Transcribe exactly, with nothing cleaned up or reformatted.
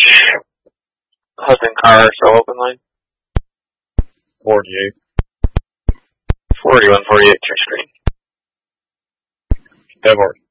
Husband car still open line? forty-eight. forty-one forty-eight Church Street. Devor.